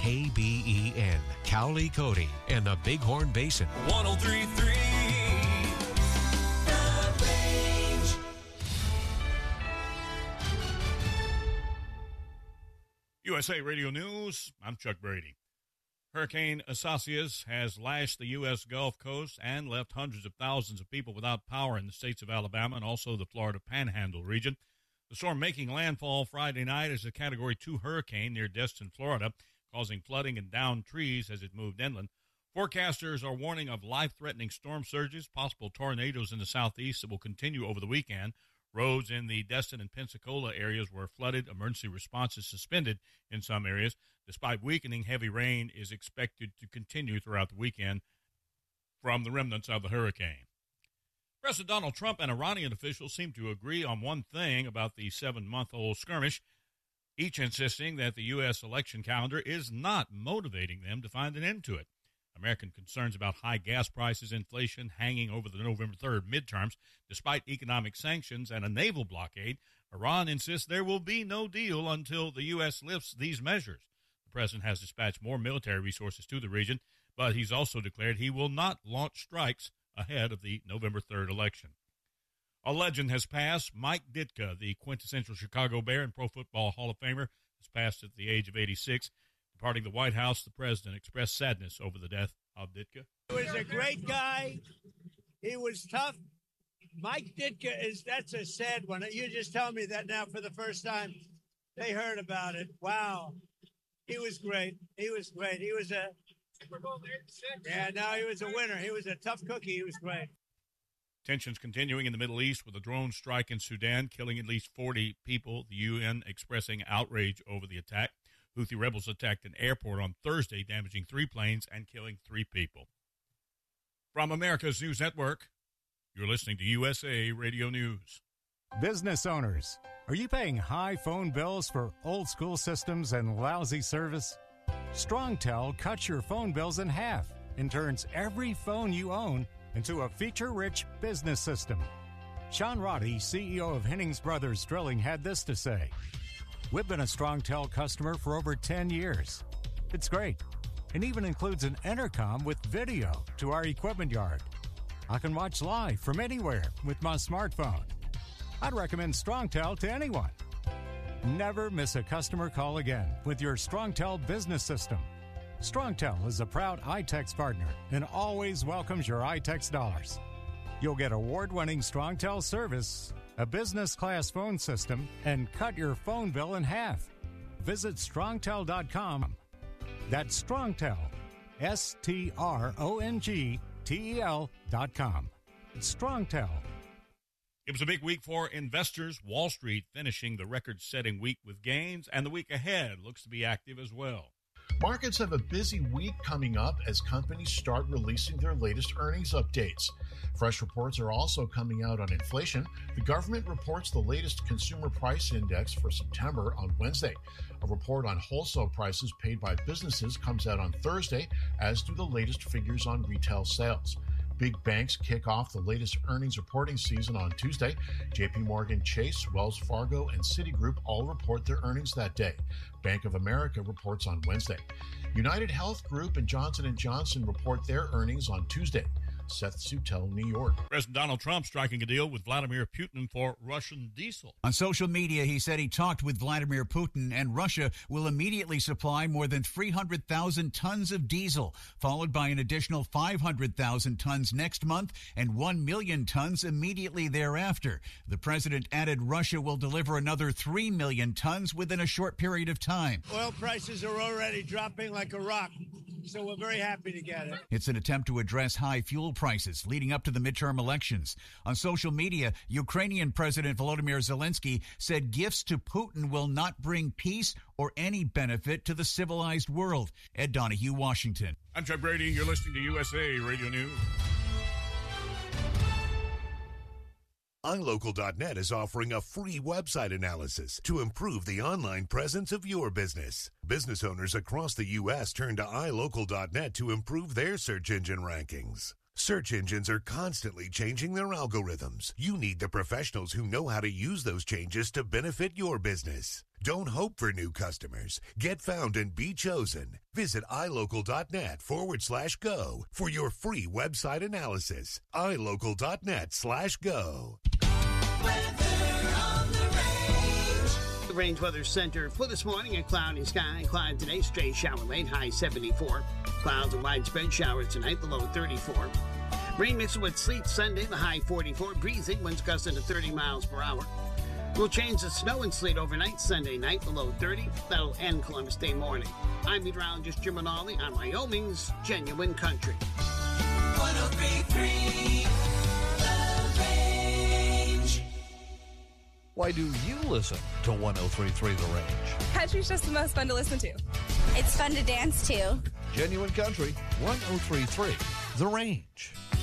KBEN, Cowley, Cody, and the Bighorn Basin. 103.3 The Range. USA Radio News, I'm Chuck Brady. Hurricane Isaias has lashed the U.S. Gulf Coast and left hundreds of thousands of people without power in the states of Alabama and also the Florida Panhandle region. The storm making landfall Friday night as a Category 2 hurricane near Destin, Florida, causing flooding and downed trees as it moved inland. Forecasters are warning of life-threatening storm surges, possible tornadoes in the southeast that will continue over the weekend. Roads in the Destin and Pensacola areas were flooded. Emergency responses suspended in some areas. Despite weakening, heavy rain is expected to continue throughout the weekend from the remnants of the hurricane. President Donald Trump and Iranian officials seem to agree on one thing about the 7-month-old skirmish, each insisting that the U.S. election calendar is not motivating them to find an end to it. American concerns about high gas prices, inflation hanging over the November 3rd midterms. Despite economic sanctions and a naval blockade, Iran insists there will be no deal until the U.S. lifts these measures. The president has dispatched more military resources to the region, but he's also declared he will not launch strikes ahead of the November 3rd election. A legend has passed. Mike Ditka, the quintessential Chicago Bear and Pro Football Hall of Famer, has passed at the age of 86. Departing the White House, the president expressed sadness over the death of Ditka. He was a great guy. He was tough. Mike Ditka that's a sad one. You just tell me that now for the first time. They heard about it. Wow. He was great. He was great. He was a Super Bowl 86. Yeah, no, he was a winner. He was a tough cookie. He was great. Tensions continuing in the Middle East with a drone strike in Sudan, killing at least 40 people. The UN expressing outrage over the attack. Houthi rebels attacked an airport on Thursday, damaging 3 planes and killing 3 people. From America's News Network, you're listening to USA Radio News. Business owners, are you paying high phone bills for old school systems and lousy service? StrongTel cuts your phone bills in half and turns every phone you own into a feature-rich business system. Sean Roddy, CEO of Hennings Brothers Drilling, had this to say. We've been a StrongTel customer for over 10 years. It's great. It even includes an intercom with video to our equipment yard. I can watch live from anywhere with my smartphone. I'd recommend StrongTel to anyone. Never miss a customer call again with your StrongTel business system. StrongTel is a proud iTex partner and always welcomes your iTex dollars. You'll get award-winning StrongTel service, a business-class phone system, and cut your phone bill in half. Visit StrongTel.com. That's StrongTel, StrongTel.com. It's StrongTel. It was a big week for investors. Wall Street finishing the record-setting week with gains, and the week ahead looks to be active as well. Markets have a busy week coming up as companies start releasing their latest earnings updates. Fresh reports are also coming out on inflation. The government reports the latest consumer price index for September on Wednesday. A report on wholesale prices paid by businesses comes out on Thursday, as do the latest figures on retail sales. Big banks kick off the latest earnings reporting season on Tuesday. J.P. Morgan Chase, Wells Fargo, and Citigroup all report their earnings that day. Bank of America reports on Wednesday. United Health Group and Johnson & Johnson report their earnings on Tuesday. Seth Sutel, New York. President Donald Trump striking a deal with Vladimir Putin for Russian diesel. On social media, he said he talked with Vladimir Putin, and Russia will immediately supply more than 300,000 tons of diesel, followed by an additional 500,000 tons next month and 1 million tons immediately thereafter. The president added Russia will deliver another 3 million tons within a short period of time. Oil prices are already dropping like a rock, so we're very happy to get it. It's an attempt to address high fuel prices leading up to the midterm elections. On social media, Ukrainian President Volodymyr Zelensky said gifts to Putin will not bring peace or any benefit to the civilized world. Ed Donahue, Washington. I'm Chuck Brady. You're listening to USA Radio News. iLocal.net is offering a free website analysis to improve the online presence of your business. Business owners across the U.S. turn to iLocal.net to improve their search engine rankings. Search engines are constantly changing their algorithms. You need the professionals who know how to use those changes to benefit your business. Don't hope for new customers. Get found and be chosen. Visit ilocal.net/go for your free website analysis. ilocal.net/go. The Range Weather Center for this morning, a cloudy sky. Cloud today, stray shower late, high 74. Clouds and widespread showers tonight, the low 34. Rain mixed with sleet Sunday, the high 44. Breezy, winds gusting to 30 miles per hour. We'll change the snow and sleet overnight Sunday night, the low 30. That'll end Columbus Day morning. I'm meteorologist Jim Rinaldi on Wyoming's Genuine Country. 103.3 The Range. Why do you listen to 103.3 The Range? Country's just the most fun to listen to. It's fun to dance to. Genuine Country, 103.3 The Range.